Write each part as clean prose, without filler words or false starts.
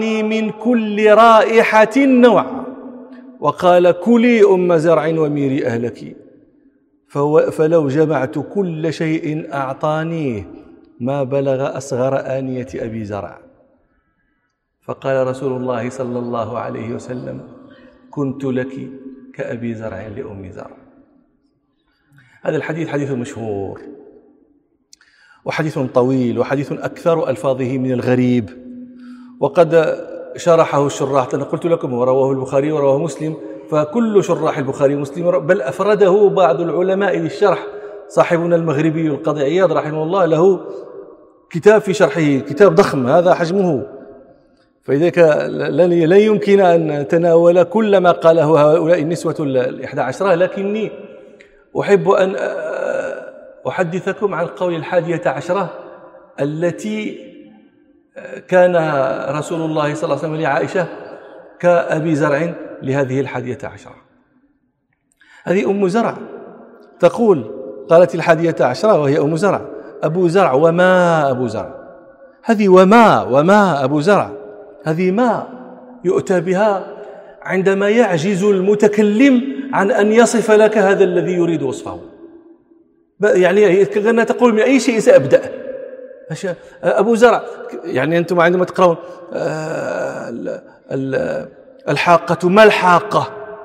من كل رائحة نوع، وقال كلي أم زرع وميري أهلك، فلو جمعت كل شيء أعطانيه ما بلغ أصغر آنية أبي زرع. فقال رسول الله صلى الله عليه وسلم: كنت لك كأبي زرع لأم زرع. هذا الحديث حديث مشهور وحديث طويل وحديث أكثر ألفاظه من الغريب، وقد شرحه الشراح. أنا قلت لكم ورواه البخاري ورواه مسلم، فكل شراح البخاري ومسلم، بل أفرده بعض العلماء للشرح. صاحبنا المغربي القاضي عياض رحمه الله له كتاب في شرحه، كتاب ضخم هذا حجمه، فلذلك لا يمكن أن نتناول كل ما قاله هؤلاء النسوة 11، لكني أحب أن أحدثكم عن قول 11 التي كان رسول الله صلى الله عليه وسلم لعائشة كأبي زرع لهذه 11. هذه أم زرع تقول، قالت 11 وهي أم زرع: أبو زرع وما أبو زرع. هذه وما أبو زرع، هذه ما يؤتى بها عندما يعجز المتكلم عن أن يصف لك هذا الذي يريد وصفه. يعني كأنها تقول: من أي شيء سأبدأ؟ أبو زرع، يعني أنتم عندما تقرأون الحاقة، ما الحاقة؟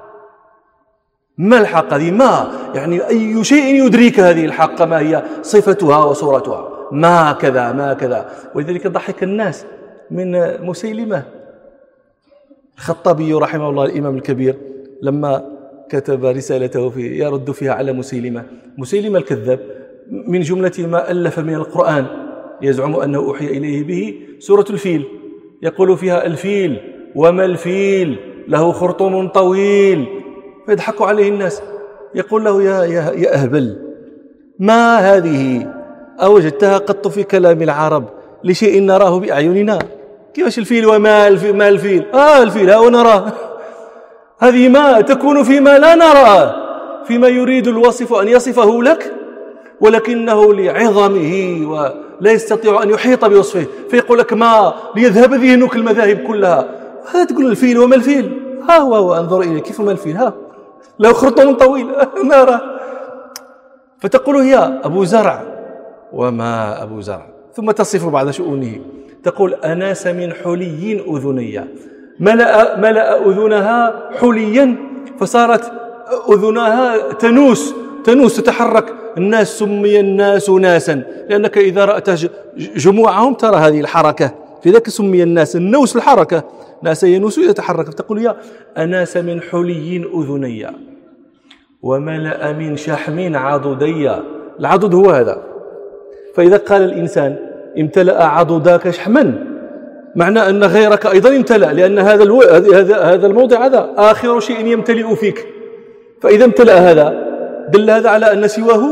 ما الحاقة؟ هذه ما، يعني أي شيء يدريك هذه الحاقة ما هي صفتها وصورتها، ما كذا ما كذا. ولذلك ضحك الناس من مسيلمة الخطابي رحمه الله الإمام الكبير لما كتب رسالته يرد فيها على مسيلمة الكذاب. من جملة ما ألف من القرآن يزعم أنه أوحي إليه به سورة الفيل، يقول فيها: الفيل وما الفيل له خرطوم طويل. فيضحك عليه الناس، يقول له: يا أهبل، ما هذه أوجدتها قط في كلام العرب لشيء نراه بأعيننا؟ كيفاش الفيل وما الفيل؟ ما الفيل؟ الفيل ها ونراه. هذه ما تكون فيما لا نراه، فيما يريد الوصف أن يصفه لك، ولكنه لعظمه ولا يستطيع أن يحيط بوصفه، فيقول لك ما ليذهب ذهنك المذاهب كلها. هذا تقول الفيل وما الفيل؟ ها هو انظر إليه، كيف ما الفيل؟ ها له خرطوم طويل نرى. فتقول هي أبو زرع وما أبو زرع، ثم تصف بعض شؤونه، تقول: أناس من حلي أذني، ملأ أذنها حليا فصارت أذنها تنوس تتحرك. الناس سمي الناس ناسا، لأنك إذا رأت جموعهم ترى هذه الحركة، لذلك سمي الناس، النوس الحركة، ناس ينوس يتحرك. فتقول: يا أناس من حلي أذني وملأ من شحم عضدي. العضد هو هذا. فإذا قال الإنسان: امتلأ عضداك شحما، معنى أن غيرك أيضا امتلأ، لأن هذا الموضع هذا آخر شيء يمتلئ فيك. فإذا امتلأ هذا دل هذا على أن سواه.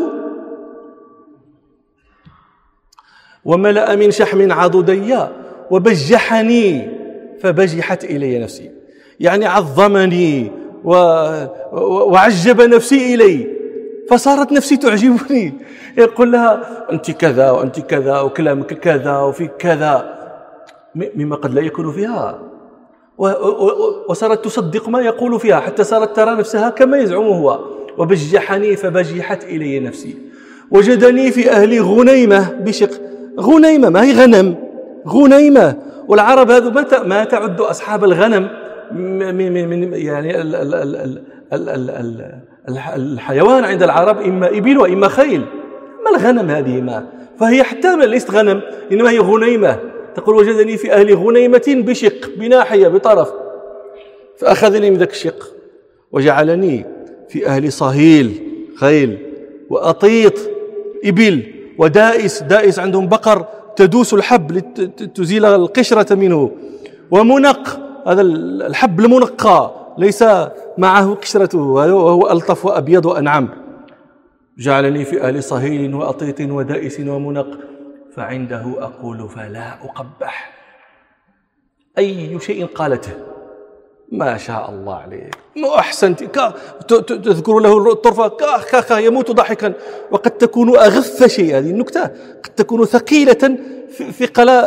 وملأ من شحم عضدي وبجحني فبجحت إلي نفسي، يعني عظمني وعجب نفسي إلي، فصارت نفسي تعجبني. يقول لها: أنت كذا وأنت كذا وكلامك كذا وفي كذا، مما قد لا يكون فيها، وصارت تصدق ما يقول فيها، حتى صارت ترى نفسها كما يزعم هو. وبجحني فبجحت إلي نفسي. وجدني في أهل غنيمة بشق. غنيمة ما هي غنم، غنيمة. والعرب هذو ما تعد أصحاب الغنم من يعني الحيوان عند العرب إما إبل وإما خيل. ما الغنم هذه؟ ما فهي حتى ليست غنم، إنما هي غنيمة. تقول: وجدني في أهل غنيمة بشق، بناحية بطرف، فأخذني من ذاك الشق وجعلني في أهل صهيل خيل، وأطيط إبل، ودائس عندهم بقر تدوس الحب لتزيل القشرة منه، ومنق، هذا الحب المنقى ليس معه قشرته، وهو ألطف وأبيض وأنعم. جعلني في أهل صهيل وأطيط ودائس ومنق، فعنده أقول فلا أقبح. أي شيء قالته ما شاء الله عليك، ما أحسنت، تذكر له الطرفة كا يموت ضحكا. وقد تكون أغث شيء، هذه النكتة قد تكون ثقيلة ثقل